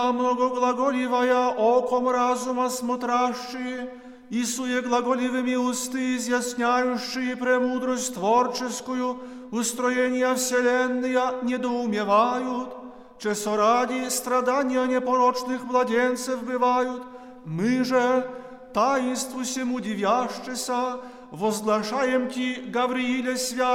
многоглаголивая оком разума смотрящие, и суеглаголивыми усты изъясняющие премудрость творческую, устроения вселенная недоумевают, чесо ради страдания непорочных младенцев бывают, мы же, таинству сему дивящеся, возглашаем Ти, Гаврииле свят,